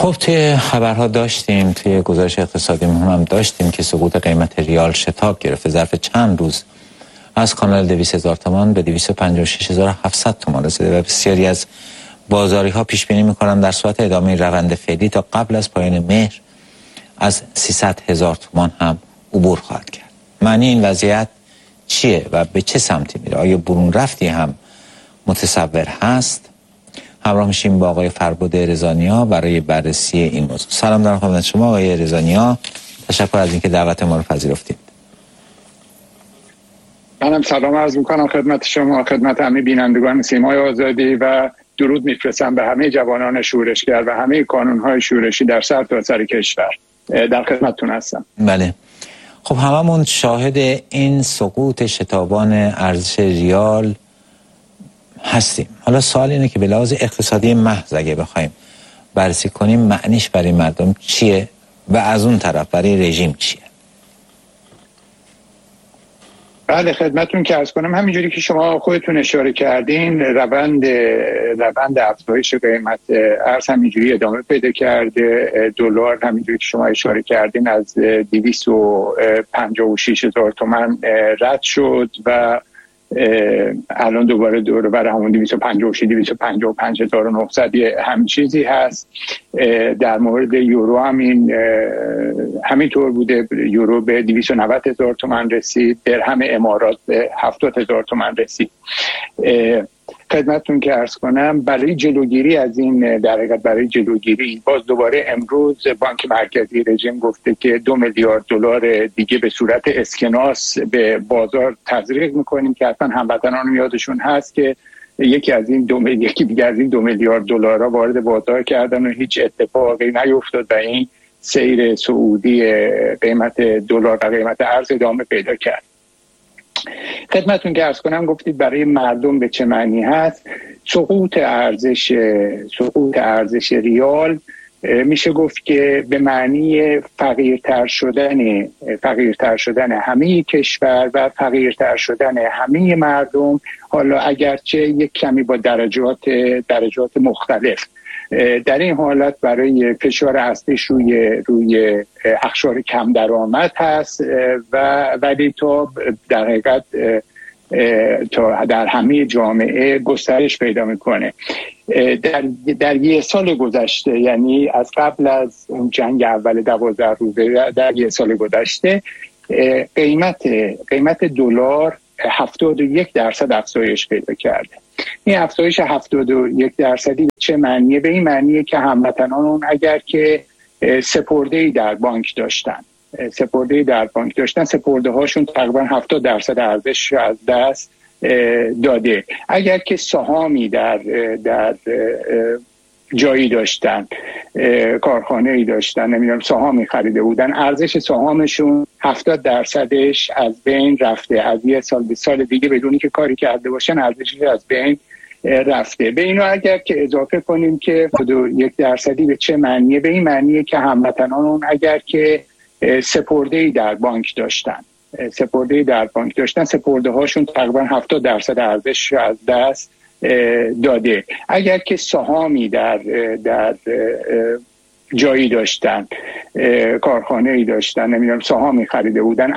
خب توی خبرها داشتیم، توی گزارش اقتصادی هم داشتیم که سقوط قیمت ریال شتاب گرفته. ظرف چند روز از کانال 200,000 تومان به 256,700 تومان رسیده و بسیاری از بازاری ها پیش بینی میکنن در صورت ادامه روند فعلی تا قبل از پایان مهر از 300,000 تومان هم عبور خواهد کرد. معنی این وضعیت چیه و به چه سمتی میره؟ آیا برون رفتی هم متصور هست؟ همراه میشیم با آقای فربد رضانیا برای بررسی این موضوع. سلام دارم خدمت شما آقای رضانیا، تشکر از اینکه دعوت ما رو پذیرفتید. منم سلام عرض میکنم خدمت شما، خدمت همه بینندگان سیمای آزادی و درود میفرستم به همه جوانان شورشگر و همه کانونهای شورشی در سرتاسر کشور. در خدمتتون هستم. بله، خب هممون شاهد این سقوط شتابان ارزش ریال هستیم. حالا سوال اینه که به لحاظ اقتصادی محض اگه بخوایم بررسی کنیم معنیش برای مردم چیه و از اون طرف برای رژیم چیه؟ بله خدمتتون که عرض کنم، همینجوری که شما خودتون اشاره کردین روند افزایش قیمت ارز همینجوری ادامه پیدا کرده. دلار همینجوری که شما اشاره کردین از 256,000 تومان رد شد و الان دوباره دور بر همون 255,900 همین چیزی هست. در مورد یورو همینطور بوده. یورو به 290,000 تومان رسید، درهم امارات به 70,000 تومان رسید. خدمتتون که عرض کنم برای جلوگیری از این، در حقیقت برای جلوگیری باز دوباره امروز بانک مرکزی رژیم گفته که 2 میلیارد دلار دیگه به صورت اسکناس به بازار تزریق میکنیم که حتما هموطنان یادشون هست که یکی دیگه از این 2 میلیارد دلارها وارد بازار کردن و هیچ اتفاقی نیفتاد و این سیر صعودی قیمت دلار و قیمت ارز ادامه پیدا کرد. خدمتتون که عرض کنم گفتید برای مردم به چه معنی هست. سقوط ارزش ریال میشه گفت که به معنی فقیرتر شدن همه کشور و فقیرتر شدن همه مردم، حالا اگرچه یک کمی با درجات مختلف. در این حالت برای فشار اصلیش روی اقشار کم درآمد هست ولی تا در حقیقت در همه جامعه گسترش پیدا میکنه. در یک سال گذشته، یعنی از قبل از اون جنگ اول 12 روزه، در یک سال گذشته قیمت دلار 71% افزایش پیدا کرده. این افزایش 71% چه معنیه؟ به این معنیه که هموطنان اون اگر که سپرده‌ای در بانک داشتن، سپرده هاشون تقریبا 70% ارزش از دست داده. اگر که سهامی در جایی داشتن، کارخانه‌ای داشتن، نمیدونم سهامی خریده بودن، ارزش سهامشون 70%ش از بین رفته. از یه سال به سال دیگه بدونی که کاری کرده باشن ارزشش از بین رفته. به اینو اگر که اضافه کنیم که 1% به چه معنیه؟ به این معنیه که هموطنان اون اگر که سپرده‌ای در بانک داشتن، سپرده هاشون تقریبا 70% ارزش از دست داده. اگر که سهامی در جایی داشتن، کارخانه‌ای داشتن، نمیدونم سهامی خریده بودن،